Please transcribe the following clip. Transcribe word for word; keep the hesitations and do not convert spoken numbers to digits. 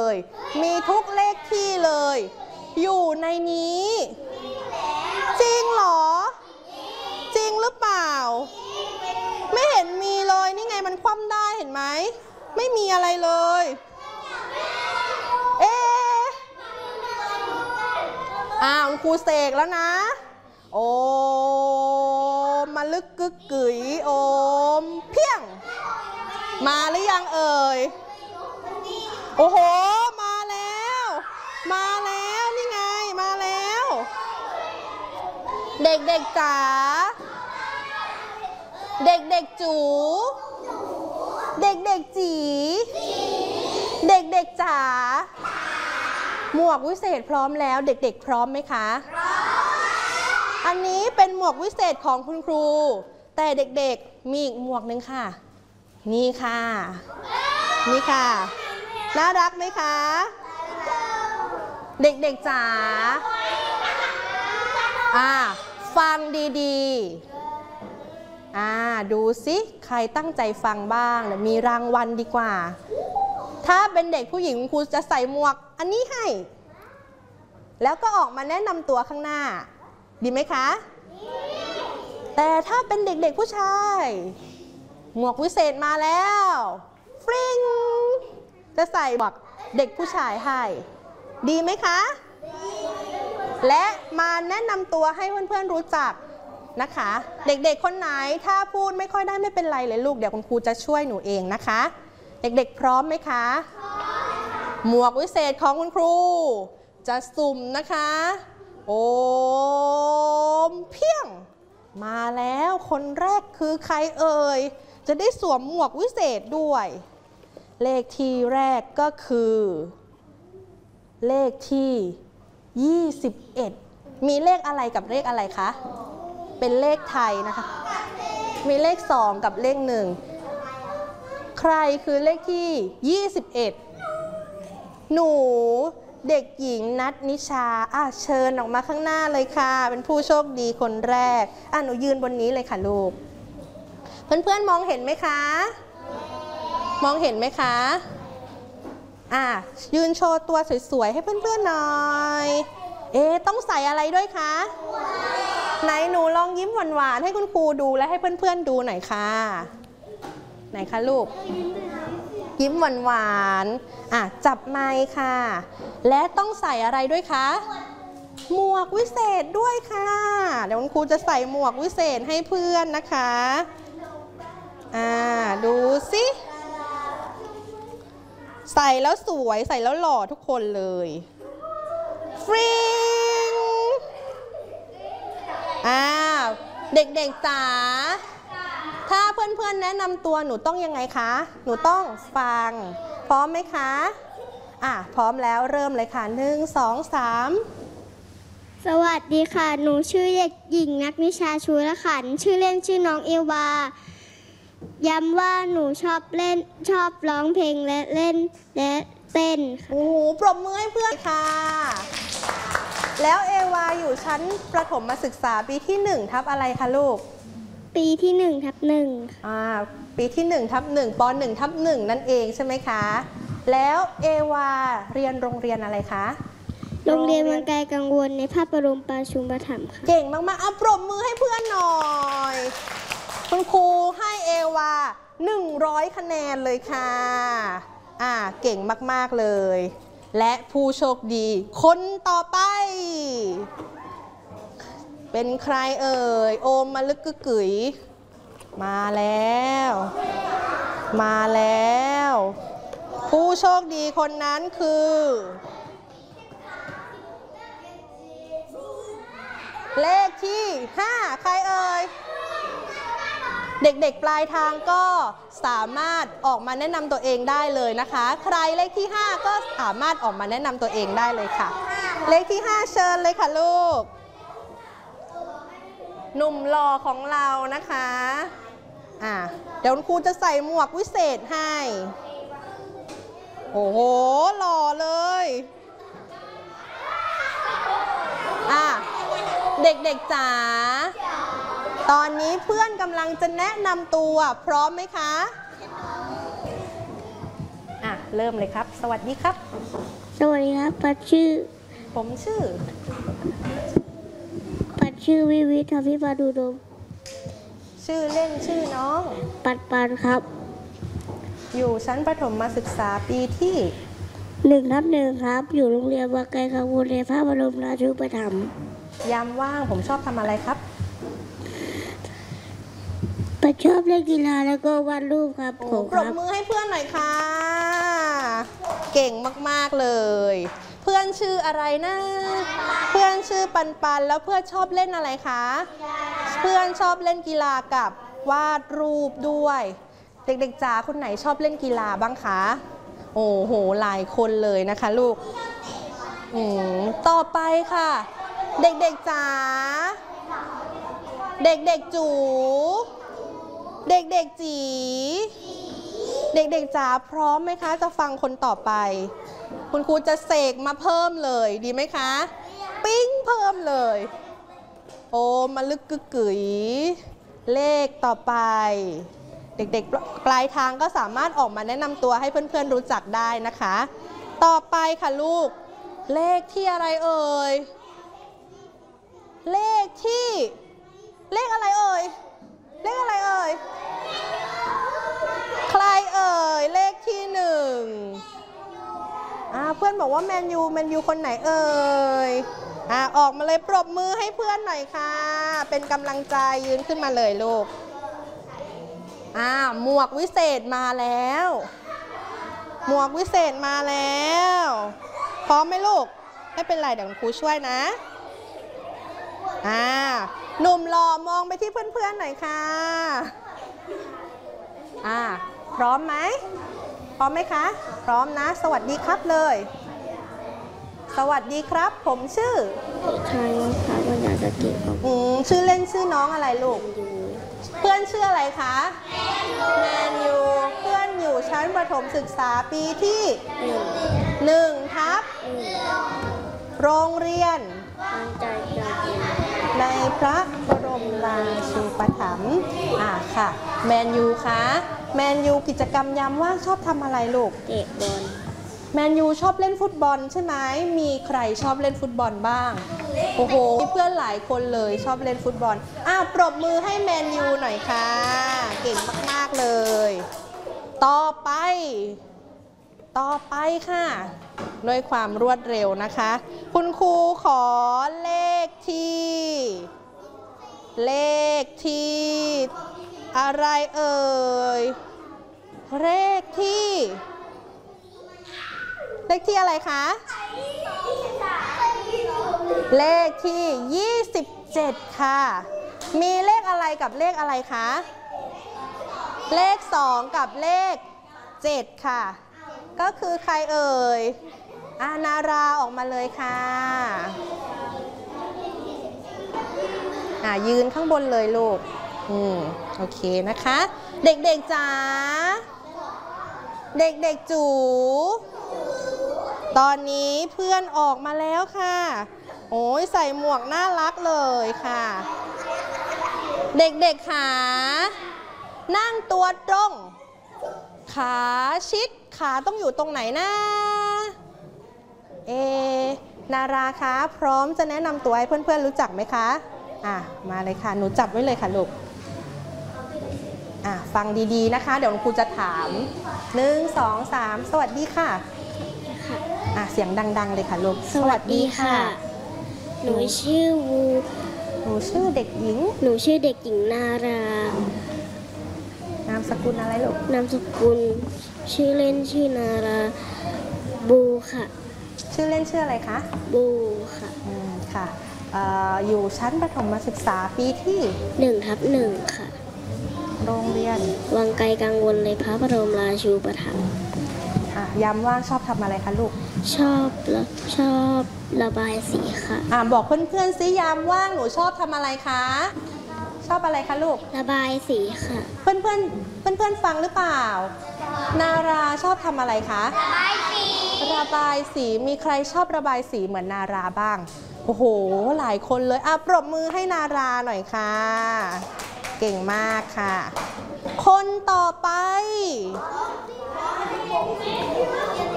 ยมีทุกเลขที่เลยอยู่ในนี้จริงเหรอจริงหรือเปล่าไม่เห็นมีเลยนี่ไงมันคว่ำได้เห็นไหมไม่มีอะไรเลยเอ๊ะอ้าวครูเสกแล้วนะโอมมาลึกกึกกึ๋ยโอมเพียงมาหรือยังเอ่ยโอ้โหมาแล้วมาแล้วนี่ไงมาแล้วเด็กๆจ๋าเด็กๆจูเด็กๆจีเด็กๆจ๋าหมวกวิเศษพร้อมแล้วเด็กๆพร้อมไหมคะอันนี้เป็นหมวกวิเศษของคุณครูแต่เด็กๆมีอีกหมวกหนึ่งค่ะนี่ค่ะนี่ค่ะน่ารักไหมคะเด็กๆจ๋าอ่าฟังดีๆอ่าดูสิใครตั้งใจฟังบ้างเดี๋ยวมีรางวัลดีกว่าถ้าเป็นเด็กผู้หญิงครูจะใส่หมวกอันนี้ให้แล้วก็ออกมาแนะนำตัวข้างหน้าดีไหมคะแต่ถ้าเป็นเด็กๆผู้ชายหมวกวิเศษมาแล้วฟริ้งจะใส่หมวกเด็กผู้ชายให้ดีไหมคะและมาแนะนำตัวให้เพื่อนๆรู้จักนะคะเด็กๆคนไหนถ้าพูดไม่ค่อยได้ไม่เป็นไรเลยลูกเดี๋ยวคุณครูจะช่วยหนูเองนะคะเด็กๆพร้อมไหมคะหมวกวิเศษของคุณครูจะสุ่มนะคะโอมเพียงมาแล้วคนแรกคือใครเอ่ยจะได้สวมหมวกวิเศษด้วยเลขที่แรกก็คือเลขที่ยี่สิบเอ็ดมีเลขอะไรกับเลขอะไรคะเป็นเลขไทยนะคะมีเลขสองกับเลขหนึ่งใครคือเลขที่ยี่สิบเอ็ดหนูเด็กหญิงนัทนิชาอ่ะเชิญออกมาข้างหน้าเลยค่ะเป็นผู้โชคดีคนแรกอ่ะหนูยืนบนนี้เลยค่ะลูกเพื่อนๆมองเห็นไหมคะมองเห็นไหมคะอ่ะยืนโชว์ตัวสวยๆให้เพื่อนๆหน่อยเอ๊ะต้องใส่อะไรด้วยคะไหนหนูลองยิ้มหวานๆให้คุณครูดูและให้เพื่อนๆดูหน่อยค่ะไหนคะลูกยิ้มหวานๆอ่ะจับไมค์ค่ะและต้องใส่อะไรด้วยคะหมวกวิเศษด้วยค่ะเดี๋ยวคุณครูจะใส่หมวกวิเศษให้เพื่อนนะคะอ่าดูสิใส่แล้วสวยใส่แล้วหล่อทุกคนเลยฟริ้งอ่าเด็กๆจ๋าถ้าเพื่อนๆแนะนำตัวหนูต้องยังไงคะหนูต้องฟังพร้อมไหมคะอ่ะพร้อมแล้วเริ่มเลยค่ะหนึ่งสองสามสวัสดีค่ะหนูชื่อเด็กหญิงนักนิชาชูละขันชื่อเล่นชื่อน้องเอวาย้ำว่าหนูชอบเล่นชอบร้องเพลงและเล่นและเต้นโอ้โหปรบมือให้เพื่อนค่ะแล้วเอวาอยู่ชั้นประถมศึกษาปีที่หนึ่งทับอะไรคะลูกปีที่หนึ่งทับหนึ่งอ่าปีที่หนึ่งทับหนึ่งปหนึ่งทับหนึ่งนั่นเองใช่ไหมคะแล้วเอวาเรียนโรงเรียนอะไรคะโรงเรียนวังไกลกังวลในพระบรมราชูปถัมภ์ค่ะเก่งมากๆเอาปรบมือให้เพื่อนหน่อยคุณครูให้เอวาหนึ่งร้อยคะแนนเลยค่ะอ่าเก่งมากๆเลยและผู้โชคดีคนต่อไปเป็นใครเอ่ยโอมมาลึกกึก๋ยมาแล้วมาแล้วผู้โชคดีคนนั้นคือเลขที่ห้าใครเอ่ยเด็กๆปลายทางก็สามารถออกมาแนะนำตัวเองได้เลยนะคะใครเลขที่ห้าก็สามารถออกมาแนะนำตัวเองได้เลยค่ะเลขที่ห้าเชิญเลยค่ะลูกหนุ่มหล่อของเรานะคะอ่ะเดี๋ยวคุณครูจะใส่หมวกวิเศษให้โอ้โหหล่อเลยอ่ะเด็กๆจ๋าตอนนี้เพื่อนกำลังจะแนะนำตัวพร้อมไหมคะอ่ะเริ่มเลยครับสวัสดีครับสวัสดีครับปัดชื่อผมชื่อปัดชื่อวิวิทวิปาดูดมชื่อเล่นชื่อน้องปัดปันครับอยู่ชั้นประถมศึกษาปีที่หนึ่งทับหนึ่งครับอยู่โรงเรียนวังไกลกังวลในพระบรมราชูปถัมภ์ยามว่างผมชอบทำอะไรครับปัดชอบเล่นกีฬาแล้วก็วาดรูปครับผมปรบมือให้เพื่อนหน่อยค่ะเก่งมากๆเลยเพื่อนชื่ออะไรนะเพื่อนชื่อปันปันแล้วเพื่อนชอบเล่นอะไรคะเพื่อนชอบเล่นกีฬากับวาดรูปด้วยเด็กๆจ๋าคนไหนชอบเล่นกีฬาบ้างคะโอ้โหหลายคนเลยนะคะลูกอืมต่อไปค่ะเด็กๆจ๋าเด็กๆจูเด็กๆจีเด็กๆจ๋าพร้อมไหมคะจะฟังคนต่อไปคุณครูจะเสกมาเพิ่มเลยดีไหมคะปิ้งเพิ่มเลยโอ้มาลึกกึกกึ๋ยเลขต่อไปเด็กๆปลายทางก็สามารถออกมาแนะนำตัวให้เพื่อนๆรู้จักได้นะคะต่อไปค่ะลูกเลขที่อะไรเอ่ยเลขที่เลขอะไรเอ่ยเลขอะไรเอ่ยใครเอ่ยเลขที่หนึ่งอ่าเพื่อนบอกว่าแมนยูแมนยูคนไหนเอ่ยอ่าออกมาเลยปรบมือให้เพื่อนหน่อยค่ะเป็นกำลังใจยืนขึ้นมาเลยลูกอ่าหมวกวิเศษมาแล้วหมวกวิเศษมาแล้วพร้อมไหมลูกไม่เป็นไรเดี๋ยวครูช่วยนะอ่าหนุ่มหล่อมองไปที่เพื่อนๆหน่อยค่ะอ่าพร้อมไหมพร้อมไหมคะพร้อมนะสวัสดีครับเลยสวัสดีครับผมชื่อใครคะวันนี้จะเก็บอืมชื่อเล่นชื่อน้องอะไรลูกเพื่อนชื่ออะไรคะแมนยูเพื่อนอยู่ชั้นประถมศึกษาปีที่หนึ่งทับโรงเรียนในพระบรมราชูปถัมภ์อ่าค่ะแมนยูคะแมนยูกิจกรรมยามว่างชอบทำอะไรลูกเตะบอลแมนยูชอบเล่นฟุตบอลใช่ไหมมีใครชอบเล่นฟุตบอลบ้างโอ้โหมีเพื่อนหลายคนเลยชอบเล่นฟุตบอลอ่ะปรบมือให้แมนยูหน่อยค่ะเก่งมากๆเลยต่อไปต่อไปค่ะด้วยความรวดเร็วนะคะคุณครูขอเลขที่เลขที่อะไรเอ่ยเลขที่เลขที่อะไรคะเลขที่ยี่สิบเจ็ดค่ะมีเลขอะไรกับเลขอะไรคะเลขสองกับเลขเจ็ดค่ะก็คือใครเอ่ยอานาราออกมาเลยค่ะอ่ายืนข้างบนเลยลูกอืมโอเคนะคะเด็กๆจ๋าเด็กๆจูตอนนี้เพื่อนออกมาแล้วค่ะโอ้ยใส่หมวกน่ารักเลยค่ะเด็กๆขานั่งตัวตรงขาชิดขาต้องอยู่ตรงไหนนะเอนาราคะพร้อมจะแนะนำตัวให้เพื่อนๆรู้จักไหมคะอ่ะมาเลยค่ะหนูจับไว้เลยค่ะลูกอ่ะฟังดีๆนะคะเดี๋ยวครูจะถามหนึ่งสองสามสวัสดีค่ะอ่ะเสียงดังๆเลยค่ะลูกสวัสดีค่ะหนูชื่อวูหนูชื่อเด็กหญิงหนูชื่อเด็กหญิงนารานามสกุลอะไรลูกนามสกุลชื่อเล่นชื่อนาราบูค่ะชื่อเล่นชื่ออะไรคะบูค่ะอืมค่ะเอ่ออยู่ชั้นประถมศึกษาปีที่หนึ่งทับหนึ่งค่ะโรงเรียนวังไกลกังวลในพระบรมราชูปถัมภ์อ่ะยามว่างชอบทำอะไรคะลูกชอบละชอบระบายสีค่ะอ่ะบอกเพื่อนๆซิยามว่างหนูชอบทำอะไรคะชอบอะไรคะลูกระบายสีค่ะเพื่อนเพื่อนเพื่อนเพื่อนฟังหรือเปล่านาราชอบทำอะไรคะระบายสีระบายสีมีใครชอบระบายสีเหมือนนาราบ้างโอ้โหหลายคนเลยอ่ะปรบมือให้นาราหน่อยค่ะเก่งมากค่ะคนต่อไปเ